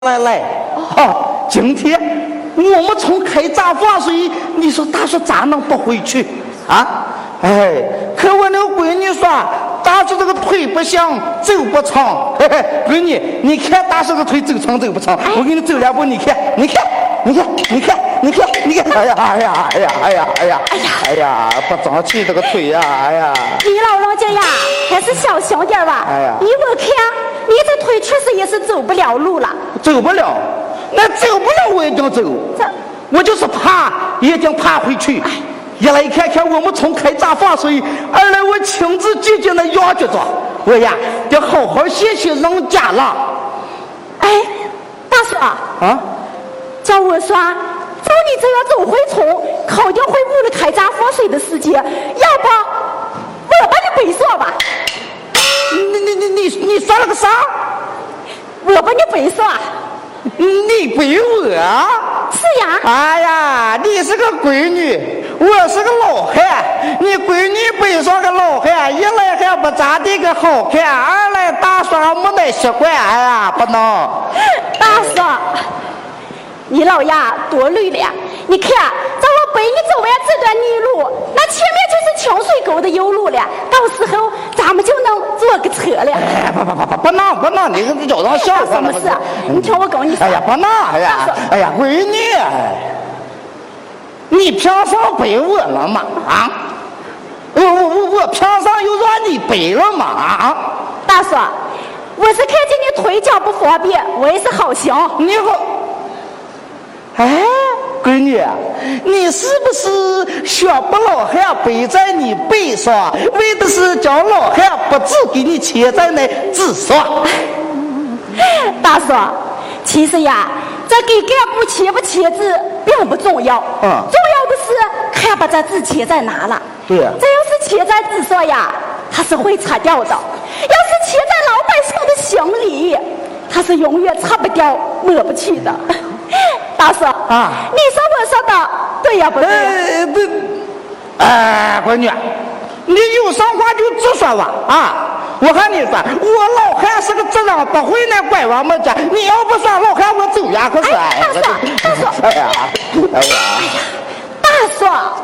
来，今天我们从开闸放水，你说大叔咋能不回去啊？哎，可我那个闺女说，大叔这个腿不响，走不长。嘿嘿，闺女，你看大叔的腿走长走不长？我给你走两步，你看，你看，你看，你看，你看，你看，哎呀，哎呀，哎呀，哎呀，哎呀，哎呀，不长气这个腿呀，哎呀！ 你老人家呀，还是小心点吧。 哎呀， 你我看你这腿确实也是走不了路了。 走不了，那走不了我也想走，我就是怕，也想爬回去。一来看看我们从开闸放水，二来我亲自接近的要觉着，我呀得好好谢谢人家了。 哎，大叔啊，叫我说，照你这样走回村，肯定会误了开闸放水的时间，要不我把你背上吧。 你说了个啥？ 我把你背上。 你背我？ 是呀。 哎呀，你是个闺女，我是个老汉，你闺女背上个老汉，一来还不咋地个好看，二来大叔还没那习惯，哎呀，不能。 大叔，你老呀多累了，你看在我背你走完这段泥路，那前面就是清水沟的油路了，到时候咱们就能坐个车了。 哎，不能，你这叫人笑话。 什么事？你听我跟你说。 哎呀，不能，哎呀，闺女，你凭啥背我了嘛？啊？我凭啥又让你背了嘛？啊？ 大叔，我是看见你腿脚不方便，我也是好心。 你好。哎，闺女，你是不是想把老汉背在你背上，为的是叫老汉不只给你牵在那纸上？ 大叔，其实呀，这给干部签不签字并不重要，重要的是看把这字签在哪了。 对呀， 这要是签在纸上呀，它是会擦掉的；要是签在老百姓的心里，它是永远擦不掉、抹不去的。大叔啊，你说我说的对呀不对？ 对。哎，闺女，你有啥话就直说吧啊！我和你说，我老汉是个智障，不会那拐弯抹角。你要不说老汉，我走呀！可是大叔， 哎呀， 大叔，大叔。